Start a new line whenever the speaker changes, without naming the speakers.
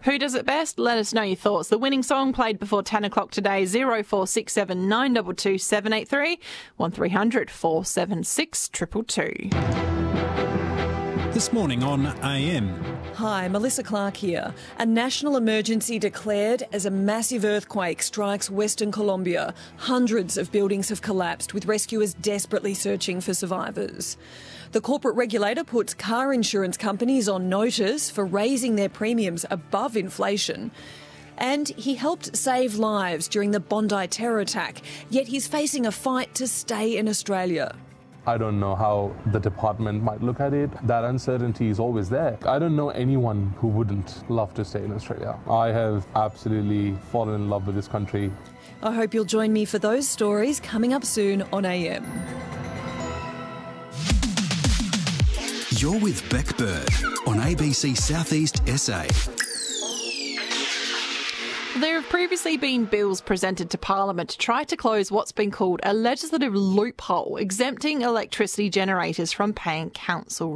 Who does it best? Let us know your thoughts. The winning song played before 10 o'clock today, 0467 922 783 1300 476 222.
This morning on AM.
Hi, Melissa Clark here. A national emergency declared as a massive earthquake strikes Western Colombia. Hundreds of buildings have collapsed, with rescuers desperately searching for survivors. The corporate regulator puts car insurance companies on notice for raising their premiums above inflation. And he helped save lives during the Bondi terror attack, yet he's facing a fight to stay in Australia.
I don't know how the department might look at it. That uncertainty is always there. I don't know anyone who wouldn't love to stay in Australia. I have absolutely fallen in love with this country.
I hope you'll join me for those stories coming up soon on AM.
You're with Beck Bird on ABC Southeast SA.
There have previously been bills presented to Parliament to try to close what's been called a legislative loophole, exempting electricity generators from paying council